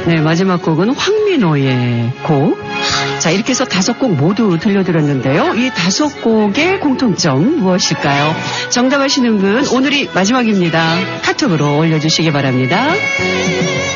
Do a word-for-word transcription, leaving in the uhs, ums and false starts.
네, 마지막 곡은 황민호의 곡. 자, 이렇게 해서 다섯 곡 모두 들려드렸는데요. 이 다섯 곡의 공통점 무엇일까요? 정답 아시는 분 오늘이 마지막입니다. 카톡으로 올려주시기 바랍니다.